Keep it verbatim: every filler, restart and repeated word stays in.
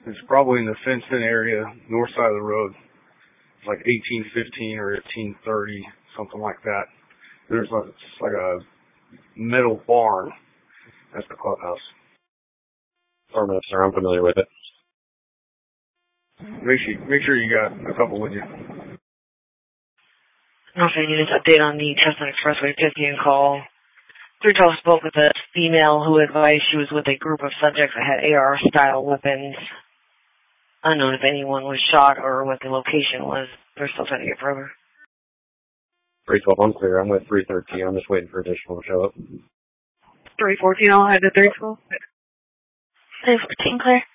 It's probably in the fenced-in area, north side of the road. It's like eighteen fifteen or eighteen thirty, something like that. There's like, it's like a metal barn. That's the clubhouse. Affirmative, sir. I'm familiar with it. Make sure, make sure you got a couple with you. Also, you need an update on the Chestnut Expressway fifteen call. three twelve spoke with a female who advised she was with a group of subjects that had A R-style weapons. Unknown if anyone was shot or what the location was. They're still trying to get further. three twelve, I'm clear. I'm with three thirteen. I'm just waiting for additional to show up. three fourteen, I'll head to three twelve. three fourteen, clear.